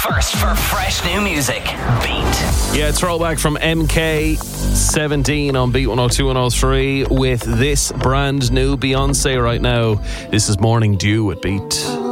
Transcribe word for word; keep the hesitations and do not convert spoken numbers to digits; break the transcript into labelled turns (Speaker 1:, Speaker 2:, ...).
Speaker 1: First for fresh new music. Beat.
Speaker 2: Yeah, throwback from M K seventeen on Beat one oh two one oh three with this brand new Beyonce right now. This is Morning Dew at Beat.